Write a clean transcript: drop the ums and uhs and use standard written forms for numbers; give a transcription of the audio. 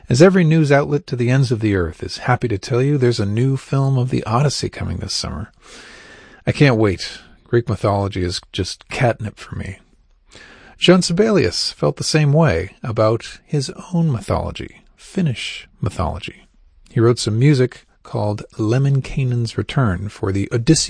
As every news outlet to the ends of the earth is happy to tell you, there's a new film of the Odyssey coming this summer. I can't wait. Greek mythology is just catnip for me. Jean Sibelius felt the same way about his own mythology, Finnish mythology. He wrote some music called Lemminkainen's Return for the Odysseus